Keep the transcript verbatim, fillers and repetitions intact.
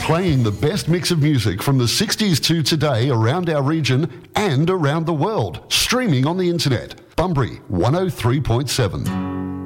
Playing the best mix of music from the sixties to today around our region and around the world. Streaming on the internet. Bunbury one oh three point seven.